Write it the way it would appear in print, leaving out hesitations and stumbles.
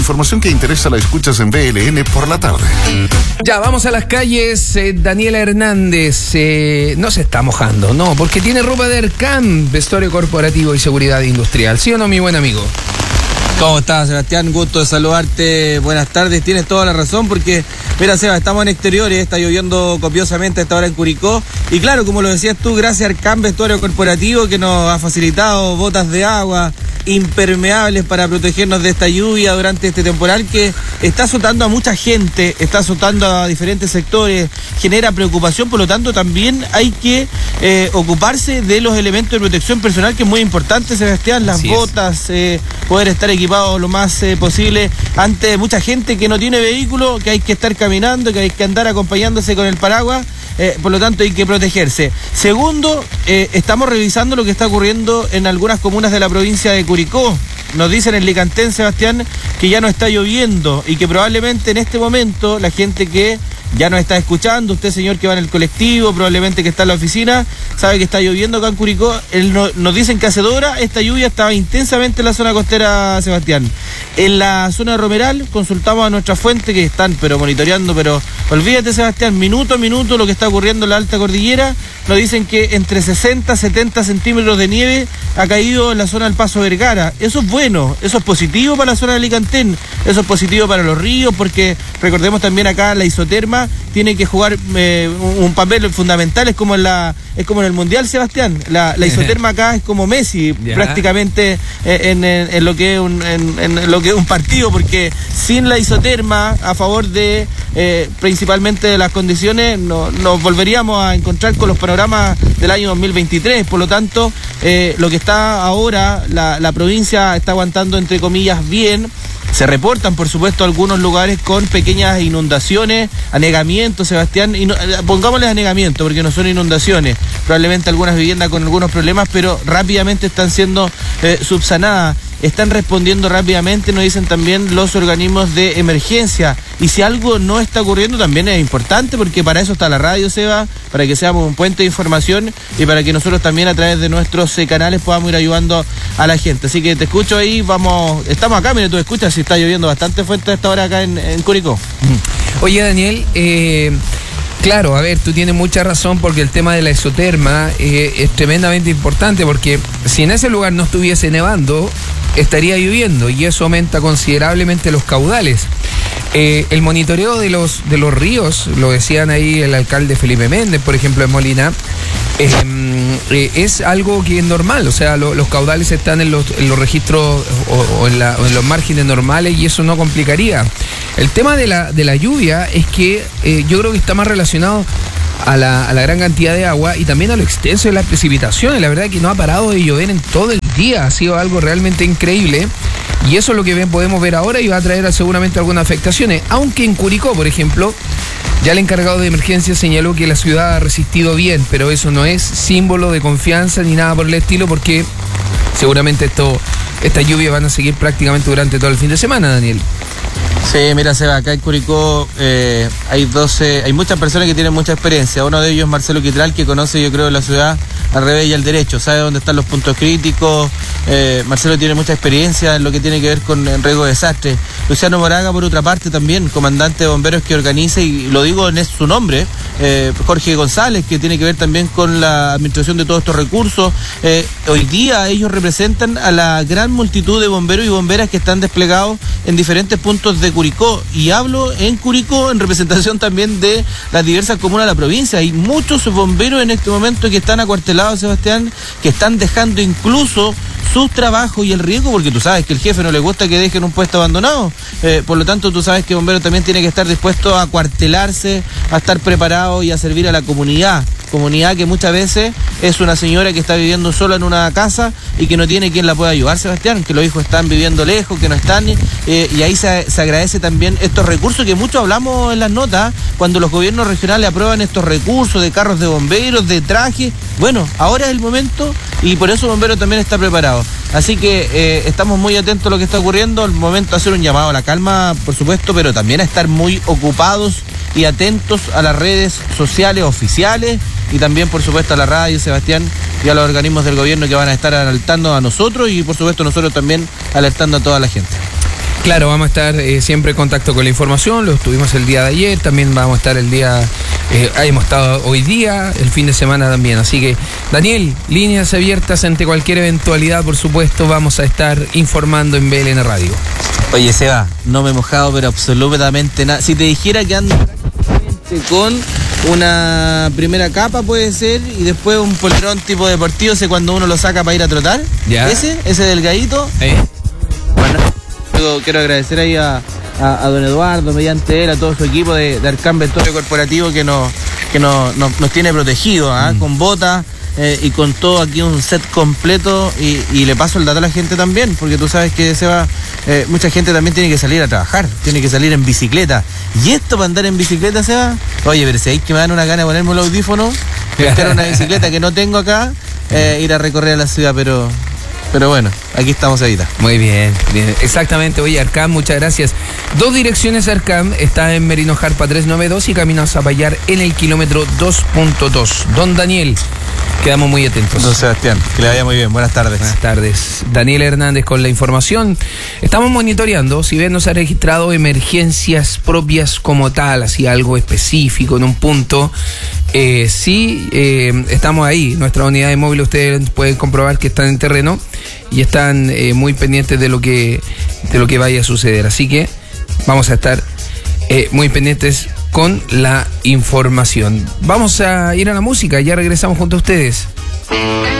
información que interesa la escuchas en BLN por la tarde. Ya, vamos a las calles. Daniela Hernández no se está mojando, no, porque tiene ropa de Ercam, vestuario corporativo y seguridad industrial. ¿Sí o no, mi buen amigo? ¿Cómo estás, Sebastián? Gusto de saludarte. Buenas tardes. Tienes toda la razón porque, mira, Seba, estamos en exteriores, está lloviendo copiosamente a esta hora en Curicó. Y claro, como lo decías tú, gracias al CAM Vestuario Corporativo que nos ha facilitado botas de agua impermeables para protegernos de esta lluvia durante este temporal que está azotando a mucha gente, está azotando a diferentes sectores, genera preocupación, por lo tanto también hay que ocuparse de los elementos de protección personal, que es muy importante, Sebastián, las botas, poder estar equipados lo más posible ante mucha gente que no tiene vehículo, que hay que estar caminando, que hay que andar acompañándose con el paraguas. Por lo tanto hay que protegerse. Segundo, estamos revisando lo que está ocurriendo en algunas comunas de la provincia de Curicó. Nos dicen en Licantén, Sebastián, que ya no está lloviendo y que probablemente en este momento la gente que ya nos está escuchando, usted señor que va en el colectivo, probablemente que está en la oficina, sabe que está lloviendo acá en Curicó. Nos dicen que hace 2 horas esta lluvia estaba intensamente en la zona costera, Sebastián. En la zona de Romeral consultamos a nuestra fuente que están monitoreando, pero olvídate, Sebastián, minuto a minuto lo que está ocurriendo en la alta cordillera. Nos dicen que entre 60 y 70 centímetros de nieve ha caído en la zona del Paso Vergara. Eso es bueno, eso es positivo para la zona de Licantén, eso es positivo para los ríos, porque recordemos también acá la isoterma tiene que jugar un papel fundamental, es como en el Mundial, Sebastián. La isoterma acá es como Messi, prácticamente en lo que es un partido, porque sin la isoterma a favor de principalmente de las condiciones nos volveríamos a encontrar con los panoramas del año 2023. Por lo tanto, lo que está ahora, la provincia está aguantando entre comillas bien. Se reportan, por supuesto, algunos lugares con pequeñas inundaciones, anegamientos, Sebastián. Pongámosles anegamiento, porque no son inundaciones. Probablemente algunas viviendas con algunos problemas, pero rápidamente están siendo subsanadas. Están respondiendo rápidamente, nos dicen también los organismos de emergencia. Y si algo no está ocurriendo también es importante, porque para eso está la radio, Seba, para que seamos un puente de información y para que nosotros también a través de nuestros canales podamos ir ayudando a la gente. Así que te escucho ahí, estamos acá, mira, tú escuchas, si está lloviendo bastante fuerte a esta hora acá en Curicó. Oye, Daniel, claro, a ver, tú tienes mucha razón, porque el tema de la isoterma es tremendamente importante, porque si en ese lugar no estuviese nevando, estaría lloviendo y eso aumenta considerablemente los caudales. El monitoreo de los ríos, lo decían ahí el alcalde Felipe Méndez, por ejemplo, en Molina, es algo que es normal, o sea, los caudales están en los registros o en los márgenes normales y eso no complicaría. El tema de la lluvia es que yo creo que está más relacionado a la gran cantidad de agua y también a lo extenso de las precipitaciones. La verdad es que no ha parado de llover en todo el día, ha sido algo realmente increíble y eso es lo que podemos ver ahora y va a traer seguramente algunas afectaciones, aunque en Curicó, por ejemplo, ya el encargado de emergencia señaló que la ciudad ha resistido bien, pero eso no es símbolo de confianza ni nada por el estilo, porque seguramente estas lluvias van a seguir prácticamente durante todo el fin de semana, Daniel. Sí, mira, Seba, acá en Curicó hay muchas personas que tienen mucha experiencia. Uno de ellos es Marcelo Quitral, que conoce, yo creo, la ciudad al revés y al derecho, sabe dónde están los puntos críticos. Marcelo tiene mucha experiencia en lo que tiene que ver con el riesgo de desastre. Luciano Moraga, por otra parte, también comandante de bomberos que organiza, y lo digo en su nombre, Jorge González, que tiene que ver también con la administración de todos estos recursos. Hoy día ellos representan a la gran multitud de bomberos y bomberas que están desplegados en diferentes puntos de Curicó, y hablo en Curicó en representación también de las diversas comunas de la provincia. Hay muchos bomberos en este momento que están acuartelados, Sebastián, que están dejando incluso sus trabajos y el riesgo, porque tú sabes que el jefe no le gusta que dejen un puesto abandonado. Por lo tanto, tú sabes que el bombero también tiene que estar dispuesto a acuartelarse, a estar preparado y a servir a la comunidad que muchas veces es una señora que está viviendo sola en una casa y que no tiene quien la pueda ayudar, Sebastián, que los hijos están viviendo lejos, que no están, y ahí se agradece también estos recursos que mucho hablamos en las notas, cuando los gobiernos regionales aprueban estos recursos de carros de bomberos, de trajes. Bueno, ahora es el momento y por eso el bombero también está preparado. Así que estamos muy atentos a lo que está ocurriendo. El momento de hacer un llamado a la calma, por supuesto, pero también a estar muy ocupados y atentos a las redes sociales oficiales y también, por supuesto, a la radio, Sebastián, y a los organismos del gobierno que van a estar alertando a nosotros y, por supuesto, nosotros también alertando a toda la gente. Claro, vamos a estar siempre en contacto con la información, lo estuvimos el día de ayer, también vamos a estar hemos estado hoy día, el fin de semana también. Así que, Daniel, líneas abiertas ante cualquier eventualidad, por supuesto, vamos a estar informando en BLN Radio. Oye, Seba, no me he mojado, pero absolutamente nada. Si te dijera que ando con una primera capa, puede ser, y después un polerón tipo deportivo, ese cuando uno lo saca para ir a trotar. ¿Ya? Ese delgadito. Bueno, quiero agradecer ahí a don Eduardo, mediante él, a todo su equipo de Arcam Vestuario Corporativo que nos tiene protegidos, con botas y con todo aquí un set completo, y le paso el dato a la gente también, porque tú sabes que mucha gente también tiene que salir a trabajar, tiene que salir en bicicleta, y esto para andar en bicicleta, Seba, oye, pero si hay que me dan una gana de ponerme el audífono, pescar una bicicleta que no tengo acá, ir a recorrer la ciudad, pero bueno, aquí estamos ahorita. Muy bien, exactamente. Oye, Arcam, muchas gracias. 2 direcciones Arcam, está en Merino Jarpa 392 y camino a Zapallar en el kilómetro 2.2. Don Daniel, quedamos muy atentos. Don Sebastián, que le vaya muy bien. Buenas tardes. Buenas tardes. Daniel Hernández con la información. Estamos monitoreando, si bien no se ha registrado emergencias propias como tal, así algo específico en un punto. Sí, estamos ahí. Nuestras unidades móviles, ustedes pueden comprobar que están en terreno y están muy pendientes de lo que vaya a suceder. Así que vamos a estar muy pendientes con la información. Vamos a ir a la música, ya regresamos junto a ustedes.